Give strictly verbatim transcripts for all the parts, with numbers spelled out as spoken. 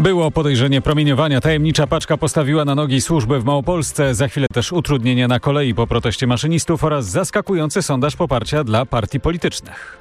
Było podejrzenie promieniowania. Tajemnicza paczka postawiła na nogi służby w Małopolsce. Za chwilę też utrudnienia na kolei po proteście maszynistów oraz zaskakujący sondaż poparcia dla partii politycznych.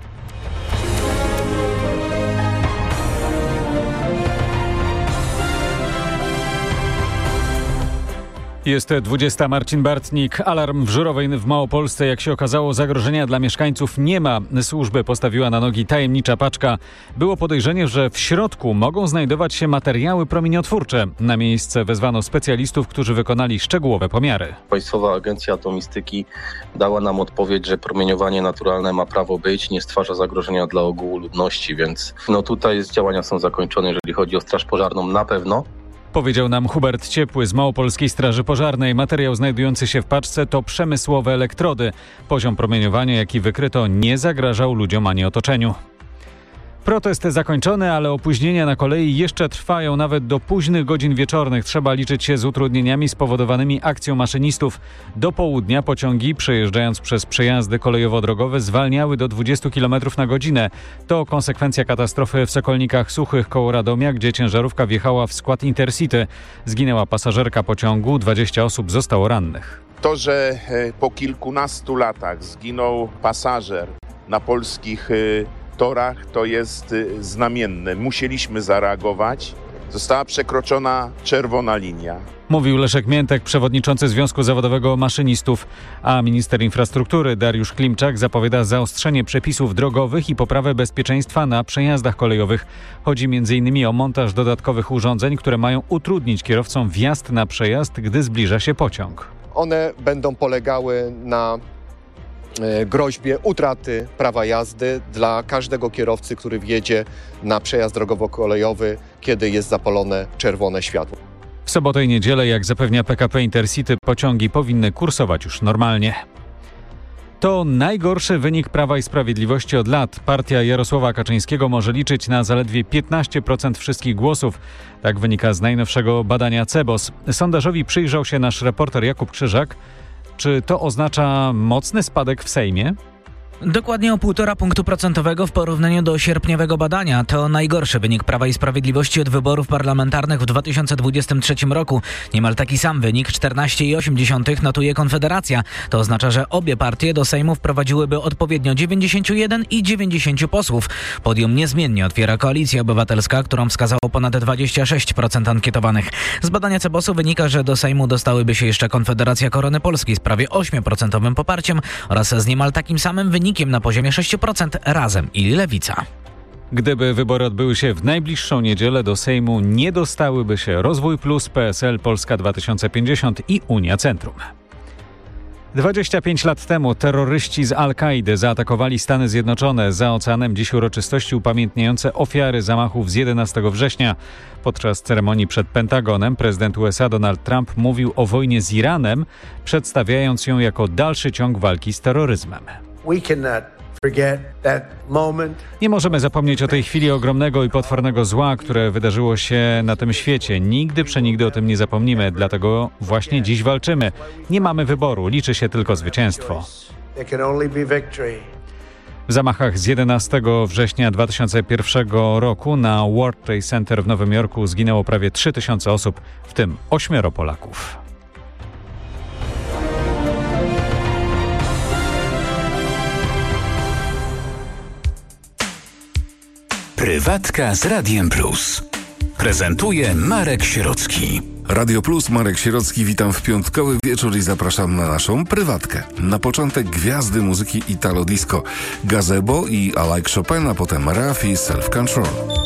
Jest dwudziesta. Marcin Bartnik. Alarm w Żurowej w Małopolsce. Jak się okazało, zagrożenia dla mieszkańców nie ma. Służby postawiła na nogi tajemnicza paczka. Było podejrzenie, że w środku mogą znajdować się materiały promieniotwórcze. Na miejsce wezwano specjalistów, którzy wykonali szczegółowe pomiary. Państwowa Agencja Atomistyki dała nam odpowiedź, że promieniowanie naturalne ma prawo być, nie stwarza zagrożenia dla ogółu ludności, więc no tutaj działania są zakończone, jeżeli chodzi o Straż Pożarną na pewno. Powiedział nam Hubert Ciepły z Małopolskiej Straży Pożarnej. Materiał znajdujący się w paczce to przemysłowe elektrody. Poziom promieniowania, jaki wykryto, nie zagrażał ludziom ani otoczeniu. Protest zakończony, ale opóźnienia na kolei jeszcze trwają nawet do późnych godzin wieczornych. Trzeba liczyć się z utrudnieniami spowodowanymi akcją maszynistów. Do południa pociągi, przejeżdżając przez przejazdy kolejowo-drogowe, zwalniały do dwudziestu kilometrów na godzinę. To konsekwencja katastrofy w Sokolnikach Suchych koło Radomia, gdzie ciężarówka wjechała w skład Intercity. Zginęła pasażerka pociągu, dwadzieścia osób zostało rannych. To, że po kilkunastu latach zginął pasażer na polskich torach, to jest znamienne. Musieliśmy zareagować. Została przekroczona czerwona linia. Mówił Leszek Miętek, przewodniczący Związku Zawodowego Maszynistów, a minister infrastruktury Dariusz Klimczak zapowiada zaostrzenie przepisów drogowych i poprawę bezpieczeństwa na przejazdach kolejowych. Chodzi między innymi o montaż dodatkowych urządzeń, które mają utrudnić kierowcom wjazd na przejazd, gdy zbliża się pociąg. One będą polegały na groźbie utraty prawa jazdy dla każdego kierowcy, który wjedzie na przejazd drogowo-kolejowy, kiedy jest zapalone czerwone światło. W sobotę i niedzielę, jak zapewnia P K P Intercity, pociągi powinny kursować już normalnie. To najgorszy wynik Prawa i Sprawiedliwości od lat. Partia Jarosława Kaczyńskiego może liczyć na zaledwie piętnaście procent wszystkich głosów. Tak wynika z najnowszego badania C E B O S. Sondażowi przyjrzał się nasz reporter Jakub Krzyżak. Czy to oznacza mocny spadek w Sejmie? Dokładnie o półtora punktu procentowego w porównaniu do sierpniowego badania. To najgorszy wynik Prawa i Sprawiedliwości od wyborów parlamentarnych w dwa tysiące dwudziestym trzecim roku. Niemal taki sam wynik, czternaście przecinek osiem, notuje Konfederacja. To oznacza, że obie partie do Sejmu wprowadziłyby odpowiednio dziewięćdziesiąt jeden i dziewięćdziesiąt posłów. Podium niezmiennie otwiera Koalicja Obywatelska, którą wskazało ponad dwadzieścia sześć procent ankietowanych. Z badania C E B O S-u wynika, że do Sejmu dostałyby się jeszcze Konfederacja Korony Polskiej z prawie osiem procent poparciem oraz z niemal takim samym wynikiem na poziomie sześć procent Razem i Lewica. Gdyby wybory odbyły się w najbliższą niedzielę, do Sejmu nie dostałyby się Rozwój Plus, P S L, Polska dwa tysiące pięćdziesiąt i Unia Centrum. dwadzieścia pięć lat temu terroryści z Al-Kaidy zaatakowali Stany Zjednoczone. Za oceanem dziś uroczystości upamiętniające ofiary zamachów z jedenastego września. Podczas ceremonii przed Pentagonem prezydent U S A Donald Trump mówił o wojnie z Iranem, przedstawiając ją jako dalszy ciąg walki z terroryzmem. Nie możemy zapomnieć o tej chwili ogromnego i potwornego zła, które wydarzyło się na tym świecie. Nigdy przenigdy o tym nie zapomnimy, dlatego właśnie dziś walczymy. Nie mamy wyboru, liczy się tylko zwycięstwo. W zamachach z jedenastego września dwa tysiące pierwszego roku na World Trade Center w Nowym Jorku zginęło prawie trzy tysiące osób, w tym ośmioro Polaków. Prywatka z Radiem Plus. Prezentuje Marek Sierocki. Radio Plus, Marek Sierocki, witam w piątkowy wieczór i zapraszam na naszą prywatkę. Na początek gwiazdy muzyki Italo Disco, Gazebo i I Like Chopin, a potem Raf i Self Control.